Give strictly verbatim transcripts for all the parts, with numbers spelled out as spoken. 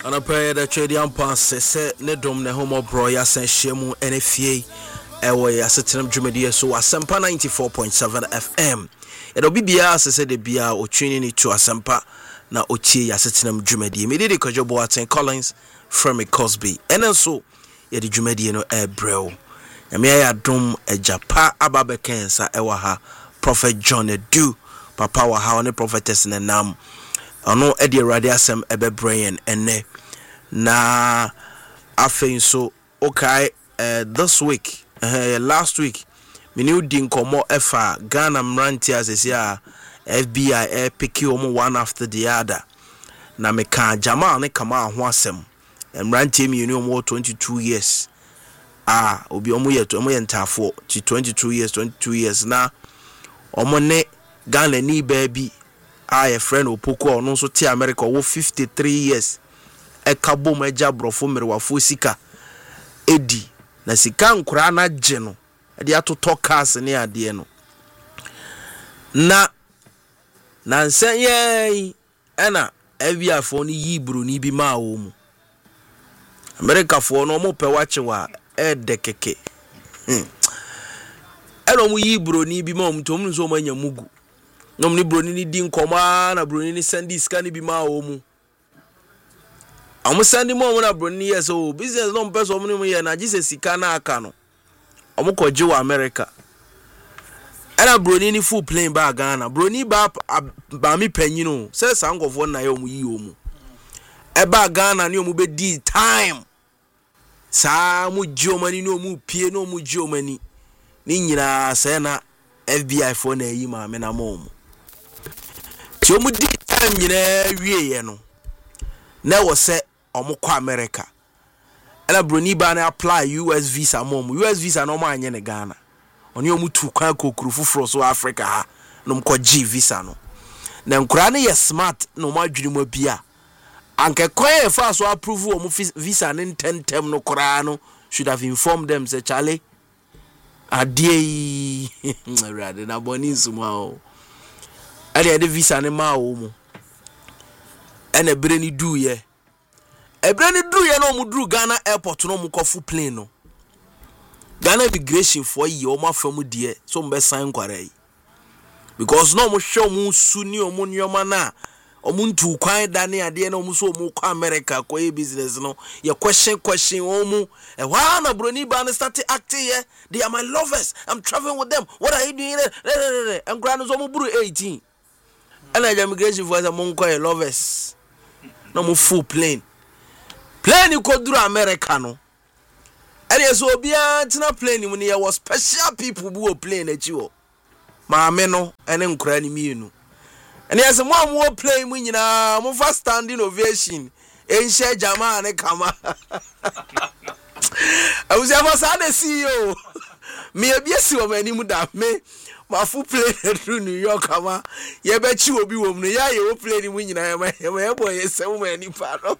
Ana prayer the trading pass se ne dom ne homo bro ya san hyiemu ene fie ewo ya setenam dwumadi so Asempa ninety-four point seven F M. Edo bibia se de bia otwini ni to Asempa na otie ya setenam dwumadi. Me de Kojobo Aten Collins from Cosby. Ene so ye de dwumadi no e brew. Ya me ya dom ejapa ababekensa ewa ha Prophet John Edu papa wa ha ne prophetess ne nam ono edi awurade asem ebe brain ene na afein so okay uh, this week uh, last week me new din komo efa Ghana mranti asesia F B I air picky omo one after the other na me kan jama ne kama ho asem mranti mi uni omo twenty-two years ah obi omo ye to omo ye ntafo twenty-two years twenty-two years na omo ne Ghana ni baby I a friend opoko ono so ti America wo fifty-three years e kabo maja brofo merwafo sika edi na sika nkura na gye no e de atoto cars ne ade no na na nsen ye ena avia fo ni yibru ni bi ma wo mu America fo no mo pe wache wa e de keke hmm eno mu yibru ni bi ma wo mu to mu so manya mugu nom ni broni ni din koma na broni ni sandi ska ni bi ma wo mu amu sandi mo na broni yes o business no person mo ni ye na gise sika na aka no omo koje wa America ana broni ni full plane ba Ghana broni ba ba mi panyino se sangofo na ye omu yi omu e ba Ghana ni omu be di time sa mu jiomani no mu pie no mu jiomani ni nyina se na F B I for na yi ma me na mo mu ti omu di time nyina wie ye no na wo se omu kwa America ana broni ba na apply U S visa mo mu U S visa no ma anye ne Ghana oni omu tu kwa kokuru fufuro so Africa ha no mko G visa no na nkura ne ye smart no ma adwiri mo bia anke koye fa so approve omu visa ne tentem no kura no should have informed them say Charlie adie rade na boni nsuma o ade ade visa ne ma o mu ene bre ni du ye ebre ni du ye no mu dru Ghana airport no mu kofu plane no Ghana immigration for ye o ma famu de so mbe sign kware because no mu hwe mu su ni o mu nyoma na o mu ntu kwan da ne ade na o mu so mu kwa America ko ye business no ye question question o mu e wa na broni ba na start acting here they are my lovers I'm traveling with them what are you doing there and grand so mu buru eighteen and I immigration for some mo kwa lovers no mu full plane plane ko duru America no and so bia tina plane mu ne ye was special people bu plane achi o ma me no ene nkura ni mienu and yes mo am plane mu nyina mo fa standing ovation enhye jama ne kama I was ever sad to see you. Me a biesi o mani mu da me ma fu plane through New York ama ye be chi obi wo mu ya ye wo plane mu nyina ya ma ye boy ye se wo mani pa no.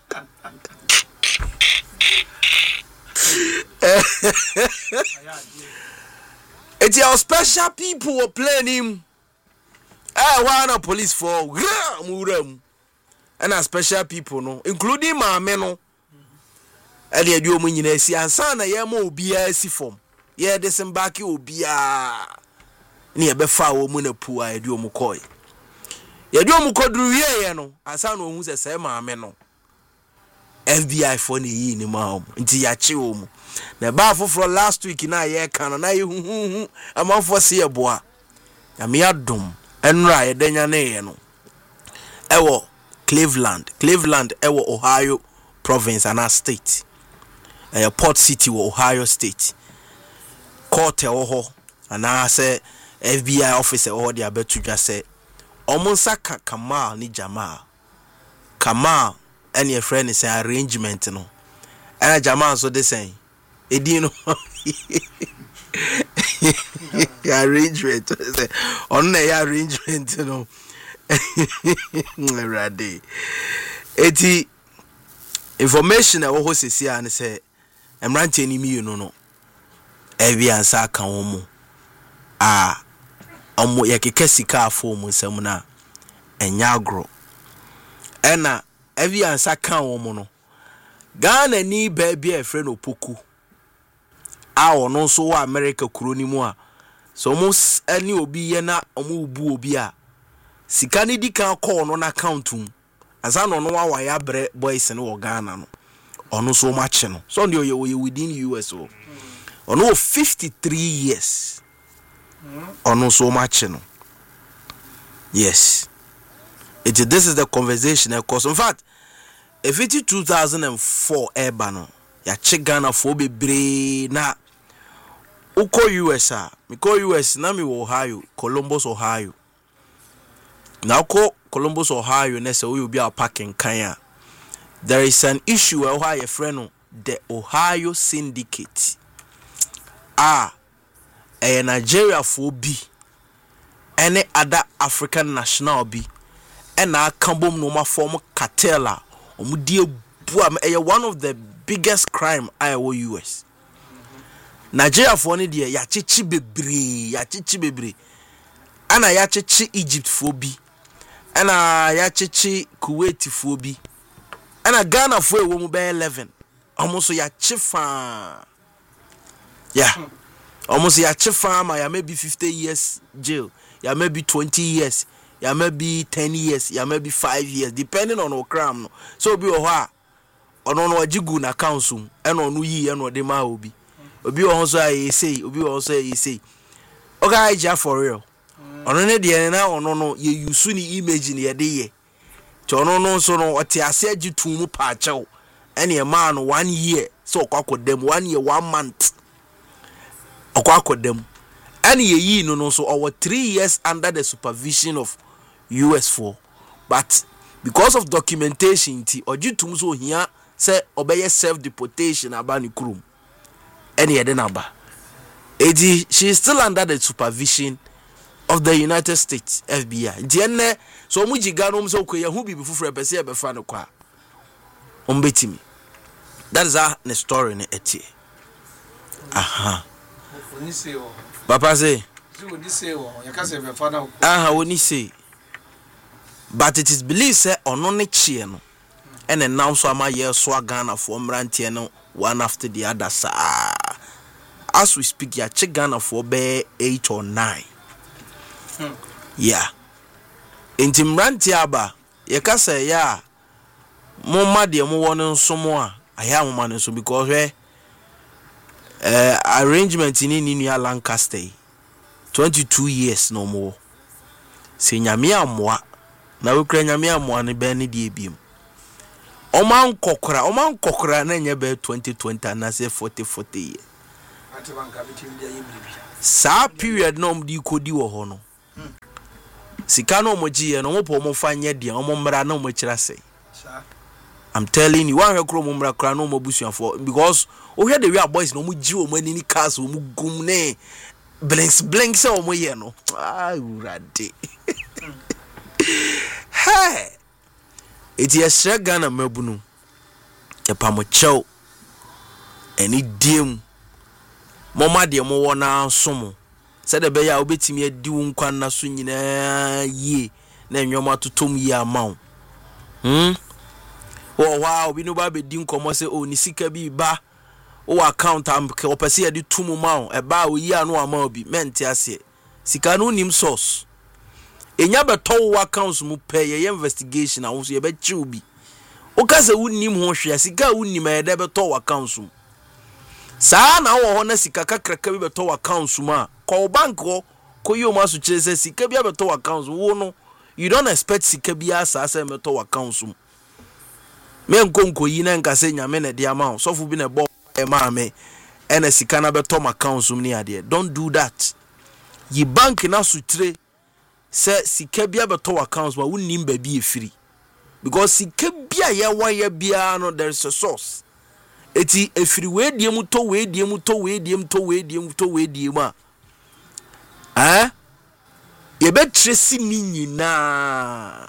It's your special people were playing him. Eh, why not police for muram? And a special people no, including my men no. And the do nyina si ansa na ye ma obia si form. Ye desembaki obia. Ni e be fa wo mu na pu a do mu koy. Ye do mu kodru ye ye no, ansa na ohun se se ma me no. F B I for ni yi ni ma om. Nti ya chi wo mu. Na ba foforo last week na ye kan na ye hu hu hu amanfo se ye boa. Ya me adom enra ye denya na ye no. Ewo Cleveland, Cleveland ewo Ohio province and a state. A port city wo Ohio state. Court e ho and I say F B I officer or the abetu just say Omonsaka Kamal ni Jamal. Kamal and your friend is an arrangement no. And Jamal so they say e di no arrangement on the arrangement no. Ready. Eti information e wo ho sisi an say emrante ni mi no no evi ansa kan wo mu a omo ye keke sika afo mu nsam na enya agro ena every answer kan wo mo no Ghana ni baby a friend opoku a ono so wa America kuro ni mu a so mo ani obi ye na omo bu obi a sika ni di kan call no na account um asa no no wa wa ya bre boys no wo Ghana no ono so much no so ndio ye within U S o ono fifty-three years ono so much no yes it this is the conversation because in fact if it's two thousand four eba no ya che Ghana for bebre na uko U S a miko U S na mi wo Ohio Columbus Ohio na uko Columbus Ohio na se we be a parking kan. There is an issue where Ohio friend the Ohio Syndicate ah a Nigeria for B any other African national B and a kambom no ma form cartel omudie buam e one of the biggest crime I U S Nigeria for ni de ya chichi bebre ya chichi bebre ana ya chichi Egypt for B ana ya chichi Kuwait for B ana Ghana for e wo mu be eleven almost ya chifa yeah almost ya chifa ma ya maybe fifty years jail ya maybe twenty years ya maybe ten years ya maybe five years depending on our crime no so bi o ho a ono no ajigu na council eno onu yi eno de ma obi obi o ho so ayi sei obi o ho so ayi sei oga ija for real ono ne de na ono no ye use ni image ni ye de ye to ono no so no ote ase agitu mu pa achew ene e ma no one year so kwakodem one year one month okwakodem ene ye yi no no so over three years under the supervision of U S four but because of documentation ti ogitum so hia say obeye self deportation abani krum ene ye de naba edi she is still under the supervision of the United States F B I dienne so mu giga no so koye hu bibi fufure pese e be fa no kwa ombetimi that is a story ne etie aha oni se o papa say oni se o yakase be fa na aha oni say but it is believed say ono ne chie no ene now so ama ye so Ghana for mrantie no one after the other sa as we speak ya che Ghana for be eight or nine hmm. yeah enti mrantie aba ye ka say ya mo ma de mo won nso mo a aya mo ma nso because we uh, arrangement in New Lancaster twenty-two years no more se nyame amoa na we kra nyame amoa ne be ne die biem o man kokora o man kokora na nya be twenty twenty na say forty forty year ati banka bitim dia yimribi sa period no mdi kodi wo ho no sika no mo giye no mo po mo fanye dia o mo mra na mo kira sei I'm telling you one hekro mo mra kra no mo busuafo because o hwe the we boys no mo gi o mo ani ni cars o mo gum ne blinks blinks o mo ye no ah urade hey it is Ghana mabunu e pa mo chew eni diem mo ma de mo wona somo se de be ya obetimi adi wo nkwan na so nyina yie na enwoma totom yi amaw hm oh wow obi no ba be di nkomo se o ni sika bi ba o account am ke opese ya di tumu maw e ba o yi anu amaw bi mente ase sika no nim source enya beto wo accounts mu pay ye investigation a wo so ye be chi obi o ka se wunnim ho hwe sika wunnim e de beto wo accounts mu sa na wo ho na sika kakraka bi beto wo accounts mu a ko bank ko ko yo ma so kire se sika bi beto wo accounts wo no you don't expect sika bi asa se beto wo accounts mu me nkonko yi na nka se nyame na de ama so fu bi na bo e ma me ena sika na beto wo accounts mu ni ade don't do that yi bank na so kire se sika bia beto accounts wa wunnim ba bi efiri because sika bia ye wa ye bia no there is a source eti efiri we die mu to we die mu to we die mu to we die mu to we die mu a eh ye be tresi ni nyina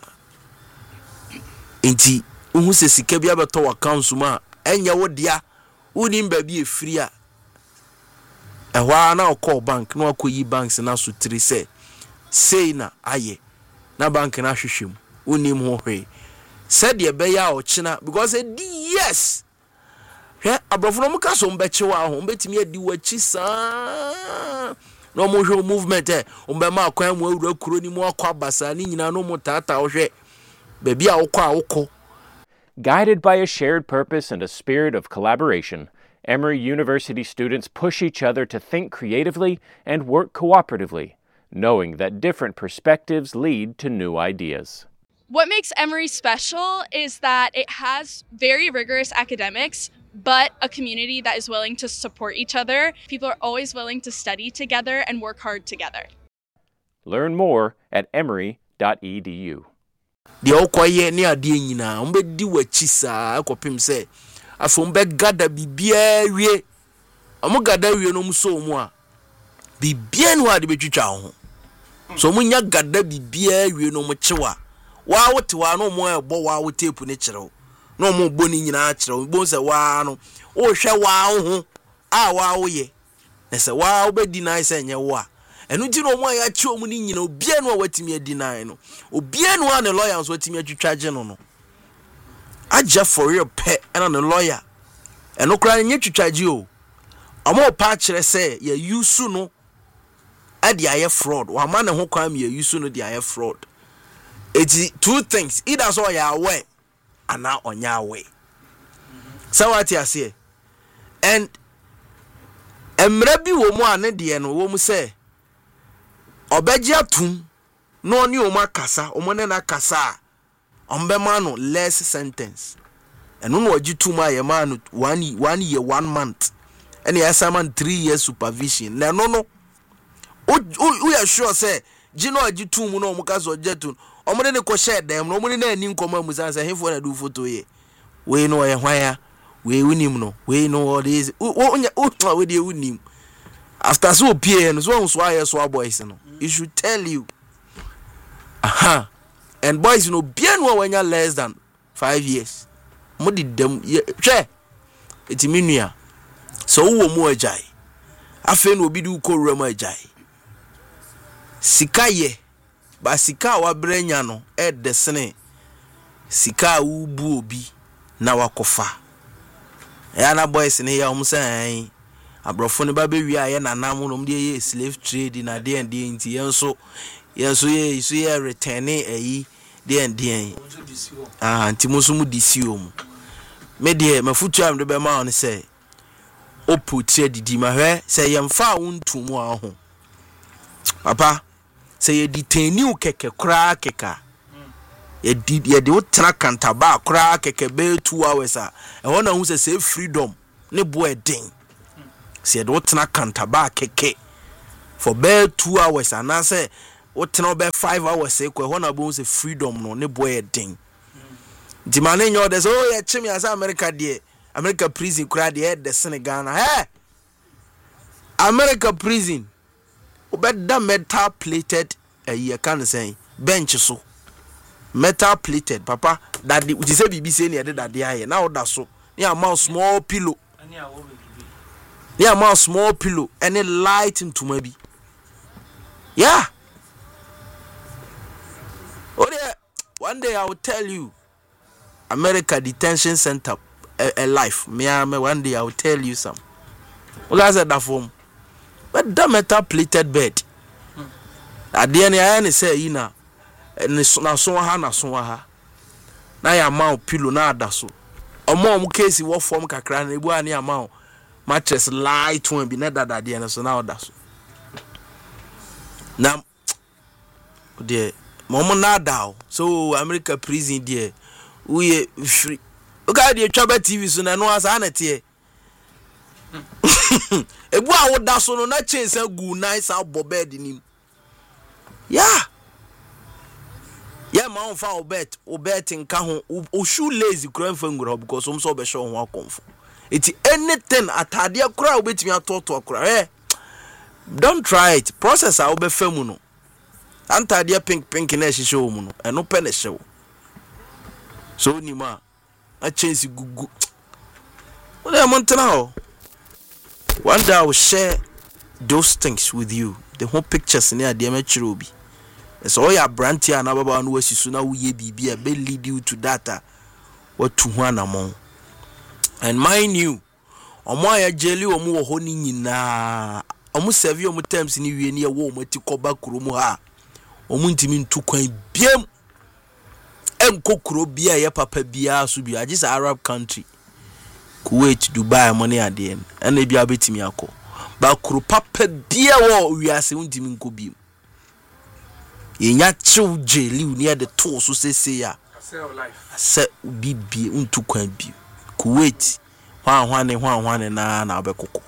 enti uhu se sika bia beto accounts ma enya wo dia wunnim ba bi efiri a ehwa na call bank no akoyi banks na so three say say na aye na bank na hwehwem onim ho hwe said ye beya o china because e di yes hwe abrofo no muka so mbeche wa ho mbetimi adi wachi saa no mo hwe movement e mbe ma akwan mu awura kuro ni mu akwa basa ni nyina no mu tata wo hwe baby a wokọ a wokọ. Guided by a shared purpose and a spirit of collaboration, Emory University students push each other to think creatively and work cooperatively, knowing that different perspectives lead to new ideas. What makes Emory special is that it has very rigorous academics, but a community that is willing to support each other. People are always willing to study together and work hard together. Learn more at emory dot e d u. The okoye ni ade nyina ombe di wachi saa akopim se afom be gada bibia wie omo gada wie no muso mu a bibia no ade betwitwa ho so munya gada bibia wie no mu chewa wa wote wa no mo ebo wa wo tape ne kyerɛw no mo bo ni nyina kyerɛw bo se wa no wo hwɛ wa ho a wa wo ye na se wa wo be di na se nye wo a enu ti no mo ya chi omu ni nyina obia no watimi adinai no obia no an lawyer so watimi atwitwaje no no aja for real pe and an lawyer enu kra nye twitwaje o omo pa kire se ya yusu no ade aye fraud wa ma ne ho kwa me ya yusu no de aye fraud. It's two things either so ya aware and now on your way. So what you say and emre bi wo mu ane de no wo mu say obeji atum no ni o makasa o mo ne na kasa ombe ma no less sentence eno no oji tum aye ma no one one year one month and ya man three years supervision na no no o ya sure say jino oji tum no mo kasa ojetu o mo ne ko share dem no mo ne na ani nkoma mu san say hefo na do photo ye we no ye hwan we unim no we no all this o we dey unim after so pie no so so aye so boys no it should tell you aha and boys you know bien no when you less than five years mo di dem hwe etimi nua so wo mu ajai afa no obi di ukowura mu ajai sika ye ba sika wa brenya no e desene sika ubu obi na wakofa ya na boys ne ya umsan abrofo ne ba be wi aye nanam no mde ye slave trade na de and de nti yenso yenso ye isu ye return eyi de and de ah nti mo so mu disio mu me de mafutu am de be ma on say oputie didi ma hwe say yemfa wontum a ho papa say ye detaining keke kra keka ye di ye de utra kantaba kra keke be two hours a e wona hu say freedom ne boy den say de utra kantaba keke for be two hours and I say utra be five hours say ko wona bo say freedom no ne boy den di mane nyo de so ye chimi asa America de America prison kra de the Senegal na eh America prison obeda metal plated a year can say bench so metal plated papa that the we say bibi say near that there now that so near amount small pillow near amount small pillow any light into maybe yeah oh yeah one day I will tell you America detention center a, a life me one day I will tell you some well I said that form but that metal plated bed at the end I say you know na so ha na so ha na ya ma pillow na ada so omo mu case wo form kakra na ebu ani ama mattress light one bi na dada de na so na oda so na de momo na da so America prison there we free okay the Chaba T V so na no asa na tie ebu a wo da so no na chance gu nice abo bed ni yeah yeah man fa obet obet nka ho o shoe lazy kura mfa ngura because um so be show ho akomfo eti anything atade akura obetimi atoto akura eh don't try it process a obefa mu no antade pink pink na hihye mu no eno pe na hye so ni ma a chance gugu what am montana ho one day I will share those things with you the whole pictures in there dem akire obi so ya branti ana baba no wasisu na wuye bibia be lead you to data what to anamon. And mind you, omo ya jeli omo wo ho ni nyina omo serve omo times ni wie ni ye wo omo ti koba kurom ha omo ntimi ntu kwan biem enko kuro bia ye papa bia so bia just Arab country Kuwait, Dubai money ade en na bia betimi akọ ba kuro papa bia wo wiase ntimi nko biem ye nya chiw jeli ni de to so sese ya se bibi ntu kwan biem Kuwait hwan hwan hwan hwan na na obekoko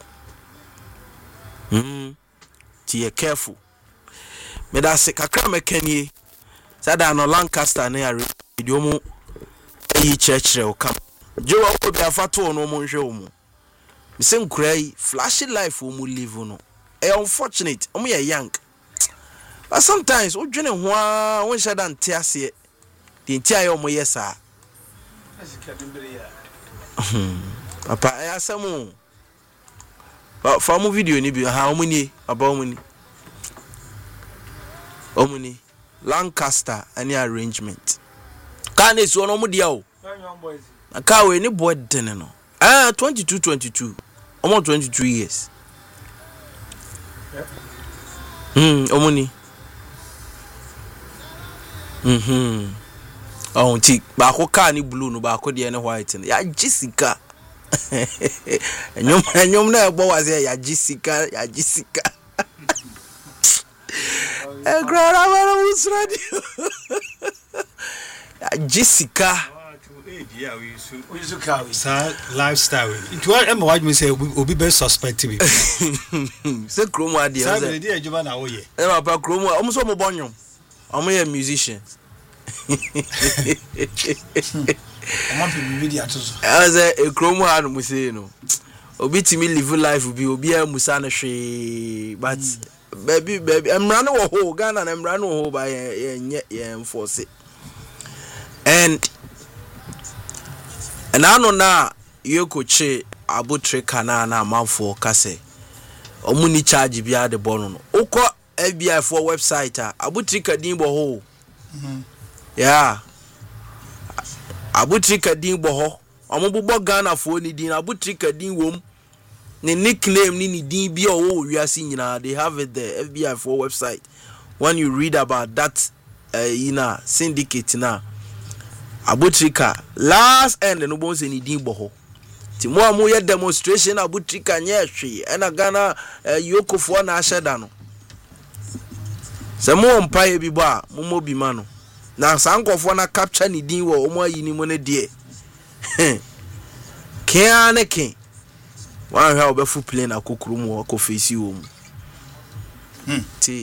mm tie careful me da se kakra mekanie sada no Lancaster na ya radio mu eyi chechre o kam je wa ko bi afato no mo nhwe o mu me se nkrai flashy life o mu live no e unfortunate o mu ye young but sometimes o dwene ho a won shada nte ase de nti ayo mo yesa papa I asamu fa fa mu video ni bi ha omuni aba omuni omuni Lancaster any arrangement can is one omu dia o na ka we ni boy den no ah twenty-two twenty-two almost twenty-two years mm omuni mhm oh ti ba ko ka ni blue no ba ko de ne white ya Jessica enyom enyom na ebo waze ya Jessica ya Jessica e grara mara musradi ya Jessica we so car we sa lifestyle into what am what me say obi be suspect me se kromo ade sa be dey ajuba na wo ye e ma pa kromo omo so mo bonyo omo ye musicians I'm not in media too. As a chromo had musay no. Obi timi live life bi obi a musa na hwe but baby baby emra no ho Ghana na emra no ho ba ye ye enforce. And and ano na yokoche abotre kana na manfo kase. Omu ni charge bia de bono no. Ukọ F B I for website a abotre kadin bo ho. Mhm. Yeah. Abutri kadin bo ho omobubo Ghana fo ni din abutri kadin wom ne nickname ni ni din bi o wo wiase nyina they have it there F B I for website when you read about that uh, you know syndicate na abutrika last end no bon se ni din bo ho ti mo amu ye demonstration abutrika nye hwe na Ghana uh, yokofo na asheda no se mo mpa ye bi bo a mo mo bi ma no na sankofo na capture ni din wo omo ayi ni mo ne de ken ane ken wan ha obefu plane akokuru mu akofesi wo mu hmm ti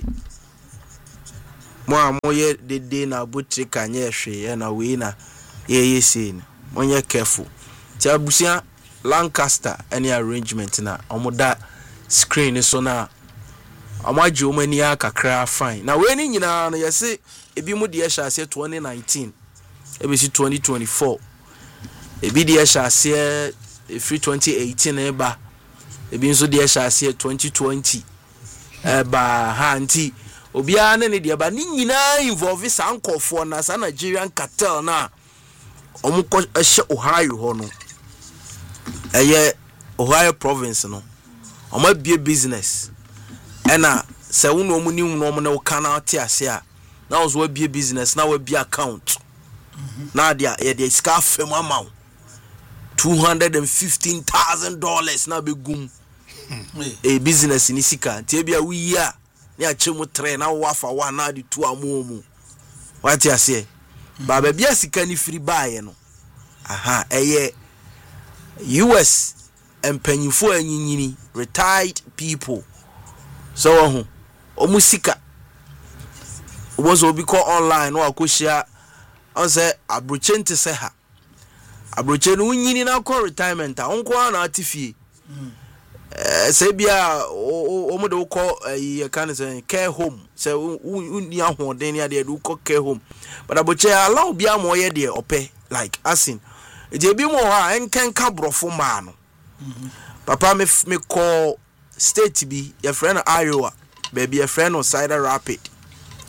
mo amoye de de na butri kanye hwe na we na ye ye sei no mo nye careful ti abusia Lancaster any arrangement na omo da screen so na amaji omani akakra fine na we ni nyina no yese ebi mu de ehya ase twenty nineteen ebi si twenty twenty-four ebi de ehya ase free twenty eighteen eba ebi nso de ehya ase twenty twenty eba ha nti obi ane ne de eba ni nyina involve sankofo na sa Nigerian cartel na omukọ ehye Ohio ho no eye Ohio province no omo bie business ena se wo no mu ni wo no no kana ti ase a na was we be business now we be account mm-hmm. Now dia ye dey scarf fam amount two hundred fifteen thousand dollars na be gum a business in sika tie bia we ya na achemu tre na wo afa wa na de two amomu what you say baba bia sika ni free buy no aha eye U S empanyifo anyinyini retired people so ho omusika was will be called online or akushia on say abrochente se ha abroche no nyini na call retirement a onko na atifie eh say bia o mo de call eh kan say care home say uni ahoden ya de do call care home but abroche allow bia mo ye de ope like asin e je bi mo ha enken ka brofo ma no papa me me call state bi your friend Iowa baby your friend on Cedar Rapid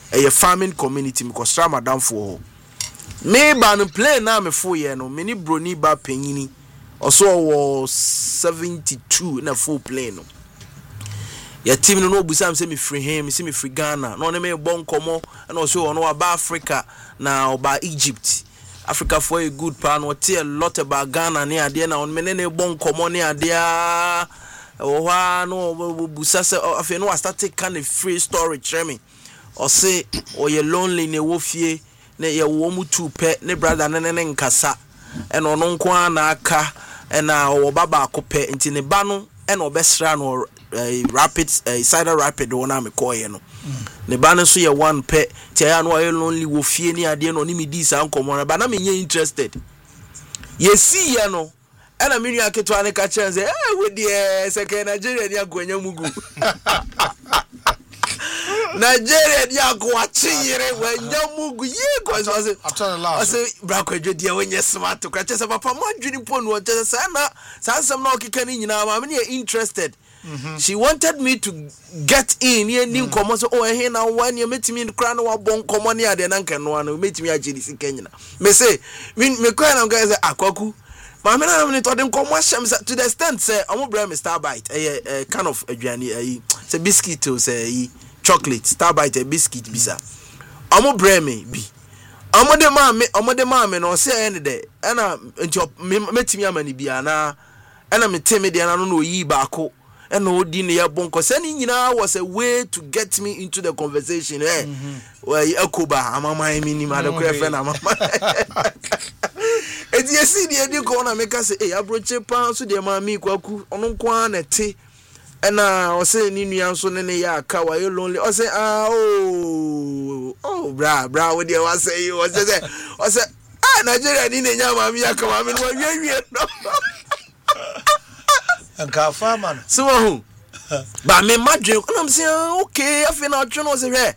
a farming community me kostra madam for me ba no plane na me fo ye no me ni broni ba panyini also was seventy-two na full plane no ya team no obusa am say me free him me say me free Ghana no ne me bon komo and also ono aba Africa na oba Egypt Africa for a good pan or tell a lot about Ghana near there now on many bon komo near there oh no busa say of you know I start take kind of free storage me or say or you lonely ne wofie ne ye wo mu tu pe ne brother ne ne nkasa and ono nko na aka and na o baba akope nti ne ba no and obesra no rapid cider rapid one am call ye no ne ba no so ye one pe tia no ye lonely wo fie ni ade no ni me di sa nkomo na ba na me nye interested ye see ye no and me nua keto ane ka chen say eh we die se ke Nigeria ni akwanya mugu Nigeria ni akwa chiyere wanya mugu ye kwa so say I say bra kwadwe dia wenye smart to kache say papa mo adwini ponu o tese say na sansem na okika ni nyina ma me interested. Mm-hmm. She wanted me to get in ye nim komo so oh he na wan ye metimi kra na wa bon komo ne ade na nka no anu metimi agiri sika nyina me say me me kwa na guys say akwaku ma me na me to dem komo hyam to the extent say omo bra me Starbite eh kind of aduane eh say biscuit to say chocolate Starbite a biscuit bisa omo bra me bi omo de ma me omo de ma me no say end de na nti metimi amani bia na na me temi de na no no yi baako and no din ya bonko sani nyina was a way to get me into the conversation eh well akuba amama mi ni ma de ko friend amama e die si die di ko na me ka say eh abroche pan so de ma mi kwaku ono nko na te na o say ni nua so ne ne ya aka wa you lonely o say ah oh oh bra bra we dey wa say you o say o say ah Nigeria ni ne nya ma mi aka ma mi no wie wie no Nka farmer so who ba me madwe I'm saying okay afi na twe no say he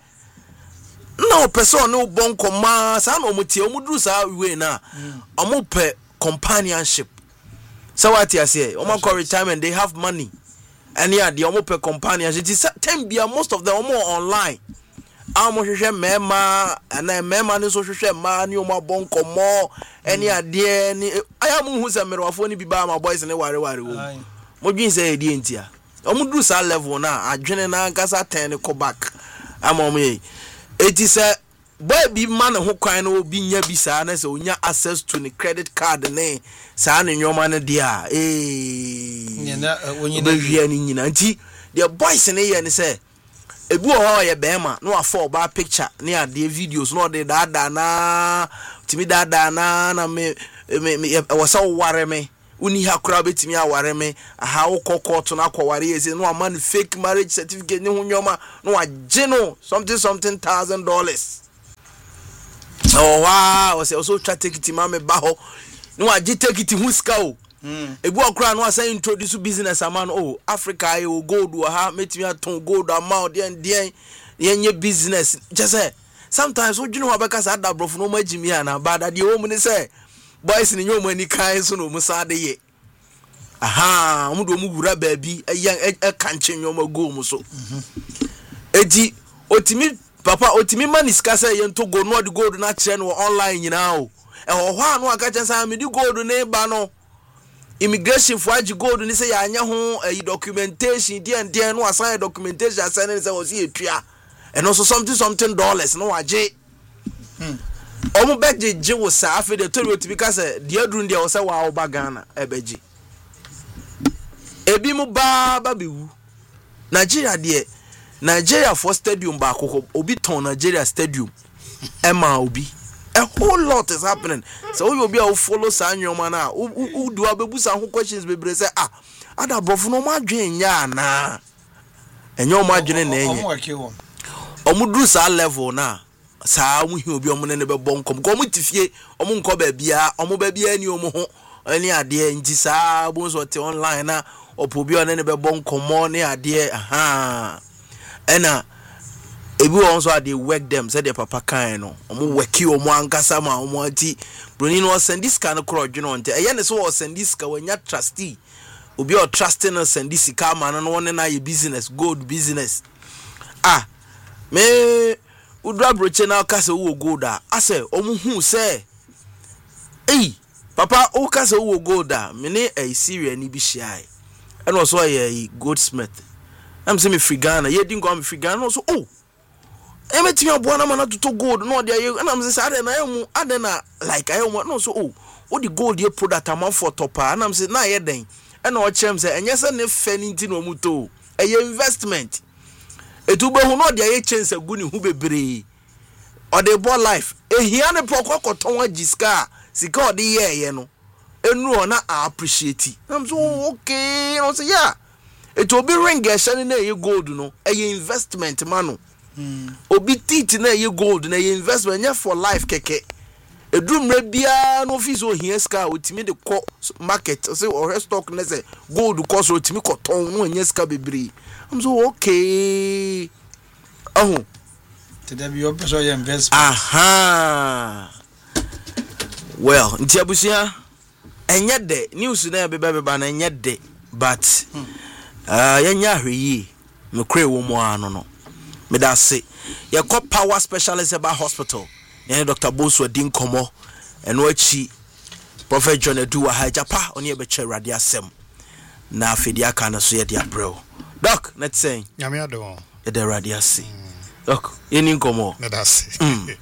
no person no bon koma sa no mutie omuduru sa we na omo pe companionship so what you say omo call retirement they have money and yeah the omo pe companionship it is time bia most of them omo online amo hwehwe mema na mema ne so hwehwe ma ne omo bon komo any ade ni ayamu hu se merwafo ni biba ma boys ne ware ware wo mo dwin say edi entia omuduru sa level na adwene na nkasa ten ko back amom ye eti say boy bi man ho kwan na obi nya bi sa na say onya access to the credit card ne sa na nyoma ne dia eh nyina onyi na hwia ni nyina nti the boys ne ye ne say ebu ho ye bema no afọ ba picture ne ade videos no de dada na timi dada na na me me wasa ware me uni hakura betimi aware me aha ukoko to na kware yesi no man fake marriage certificate ni hunyoma no agye no something something thousand dollars oh wow o se also try take it ma me ba ho no agye take it huska o mm ebu akura no asa introduce business aman oh Africa e o gold wo ha metimi aton gold amount den den yenye business just say sometimes we you know abeka sa da brofo no magimi ana bada de o mu ni say boys ni nyomo ni kan so no musa de ye aha mu do mu wura baabi e kanche nyomo go mu so eji otimi papa otimi maniska say ye nto go no de gold na kire no online nyina o e ho ho anu aka chensa me di gold ne ba no immigration for agi gold ni say ya anya ho e documentation die die no assign documentation assign say o si etua and also something something dollars no age hmm omo beje je wo sa afi de tori otimi ka say de aduru de wo say wa oba Ghana ebeji ebi mu ba ba bewu Nigeria de Nigeria for stadium ba kokko obi ton Nigeria stadium ema obi a whole lot is happening so we obi a follow sanyoma na u do abebusa ho questions bebre say ah ada brofo no ma dwen nya na enyo ma dwen na enye omudru sa level na sa mu hi obi omo ne be bonkom ko mu tifie omo nko ba bia omo ba bia ni omo ho ani ade nti sa bo so te online na opo bi one ne be bonkom ne ade aha ena ebi won so ade work them say the papa kan no omo worki omo ankasa ma omo ati broni no send this kind of crowd you know nti eye ne so send this ka wanya trustee obi o trusting no send this ka ma no one na ye business gold business ah me udra broche na ka se wo gold a ase omu hu se eh papa o ka se wo gold a me ne a Syria ni bi hia e no so ye goldsmith am se me frigana ye din go me frigana no so oh e me timi obo na ma na to gold no de ye na am se sa de na emu ade na like ayo no so oh o the gold ye product am for topa na am se na ye den e na o chem se enye se ne fe ni nti no mu to e ye investment etubo hu no de ye chance aguni hu bebre o de bo life e hia ne pokokoton agiska sika o de ye ye no enu ona appreciate am so okay no say yeah it will be ring ehye na ye gold no e ye investment mano mm. obi titi na ye gold na ye investment nya for life keke edumre bia no office o hia ska otimi de ko market say or stock na say gold cost otimi koton no nya ska bebre am so okay oh today be your personal investment aha well nti abusia enye de news na be be ba na enye de but hmm. uh yenya hweyi me kre wo mo ano no me da se ye ko power specialist about hospital ye Doctor Bosu din komo eno achi Prophet John Eduwa ha japa oni e be che rade asem na afedi aka na so ye de abrel doc let's say nyame ado e de rade ase doc ye nin komo na da se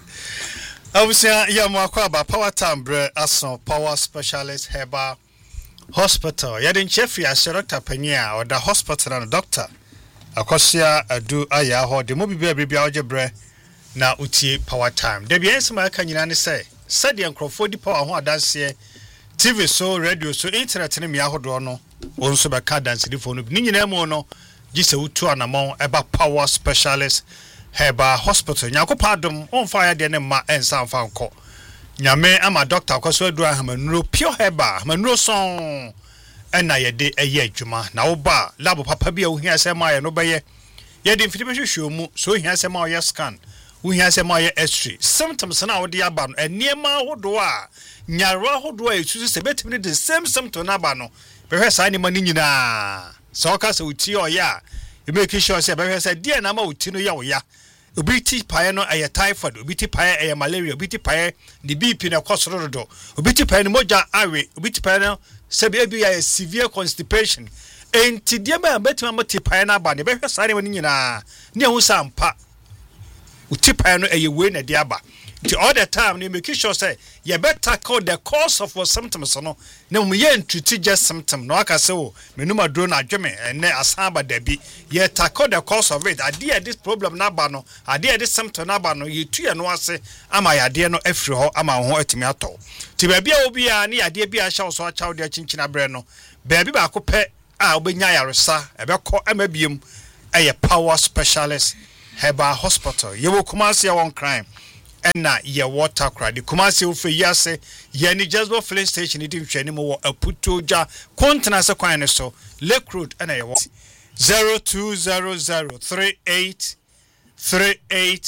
Abusia ya mo akwa ba power tambre aso power specialist herbal hospital ya den chef ya Doctor Pania or the hospital and doctor akosia adu aya ho de mo bibia bibia ojebre na utie power time de bia ensema aka nyina ne say said yankrofo di power ho adanse T V so radio so internet ne me ahodo no onso be ka dance di phone ni nyina mu no gise utu anamon eba power specialist Heba hospital nyakopa adom on fire de ne ma ensa mfa nko nyame ama doctor akwaso adu ahamanuro pure heba ahamanuro son ena yede eye adwuma na wo ba lab papa bia wo hia sema ye no beye yede mfiti be hwehwe mu so hia sema ye scan wo hia sema ye x-ray symptoms na wo de aba no eniema hodo a nyarwa hodo a esusu se betimi the same symptom na aba no be hwe sa ni mani nyina so ka se uti o ya e make sure say be hwe say die na ma uti no ya wo ya obi ti pae no aye typhoid obi ti pae aye malaria obi ti pae the B P na kwosoro do obi ti pae no moja awe obi ti pae no se be bi aye severe constipation enti die ma betima mo ti pae na ba ne be hwe sare woni nyina ne hu sampa uti pae no aye we na dia ba the other time they make sure say you better tackle the cause of what symptoms no na mu ye ntreat just symptom no aka say o menuma dro na adweme ene asaba dabi ye tackle the cause of it ade this problem na ba no ade this symptom na ba no ye tuye no ase ama yade no afiri ho ama ho atimi ato ti ba bia obi a ne yade bia hya so achaw de chinchina bre no ba bi ba ko pe a obenya yaresa ebe ko amabiem eye power specialist Heba hospital ye wo Kumasi ya one crime ena ye water cry the Kumasi ofe yase ye ni Jasper filling station idi nhwani mo wo aputoja kontena se kwan ne so Lake Road ena ye zero two zero zero three eight three eight